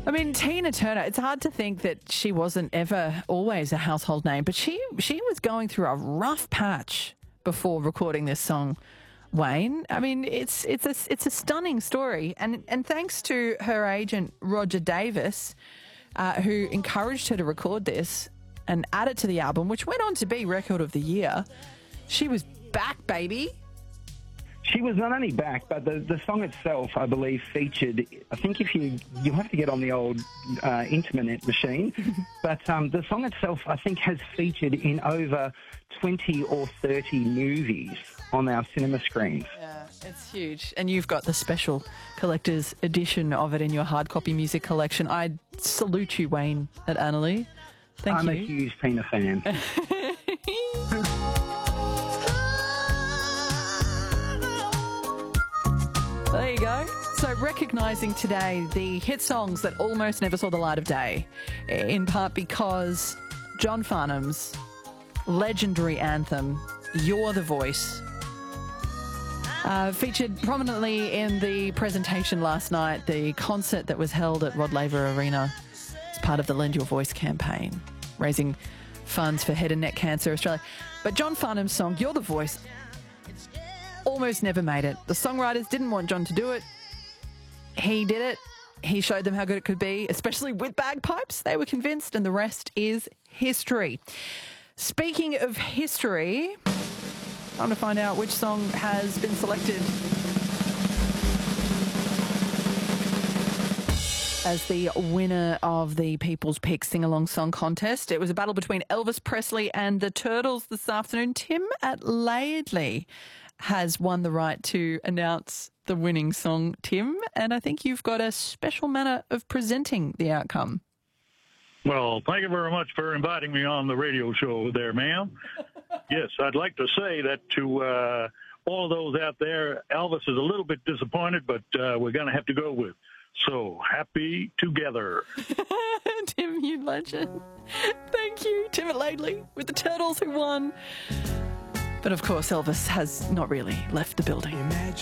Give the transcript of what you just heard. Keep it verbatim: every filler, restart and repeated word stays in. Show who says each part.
Speaker 1: I mean, Tina Turner, it's hard to think that she wasn't ever always a household name, but she she was going through a rough patch before recording this song, Wayne. I mean, it's it's a, it's a stunning story, and, and thanks to her agent, Roger Davis, uh, who encouraged her to record this and add it to the album, which went on to be Record of the Year. She was back, baby.
Speaker 2: She was not only back, but the, the song itself, I believe, featured, I think if you, you have to get on the old uh, internet machine, but um, the song itself, I think, has featured in over twenty or thirty movies on our cinema screens.
Speaker 1: Yeah, it's huge. And you've got the special collector's edition of it in your hard copy music collection. I salute you, Wayne, at Annalie. Thank
Speaker 2: I'm
Speaker 1: you.
Speaker 2: a huge Tina fan.
Speaker 1: There you go. So recognising today the hit songs that almost never saw the light of day, in part because John Farnham's legendary anthem, You're the Voice, uh, featured prominently in the presentation last night, the concert that was held at Rod Laver Arena as part of the Lend Your Voice campaign, raising funds for Head and Neck Cancer Australia. But John Farnham's song, You're the Voice, almost never made it. The songwriters didn't want John to do it. He did it. He showed them how good it could be, especially with bagpipes. They were convinced, and the rest is history. Speaking of history, time to find out which song has been selected as the winner of the People's Pick Sing-Along Song Contest. It was a battle between Elvis Presley and the Turtles this afternoon. Tim at Laidley has won the right to announce the winning song, Tim, and I think you've got a special manner of presenting the outcome.
Speaker 3: Well, thank you very much for inviting me on the radio show there, ma'am. Yes, I'd like to say that to uh, all of those out there, Elvis is a little bit disappointed, but uh, we're going to have to go with So Happy Together.
Speaker 1: Tim, you legend. Thank you, Tim at Laidley, with the Turtles who won. But of course, Elvis has not really left the building.
Speaker 4: Imagine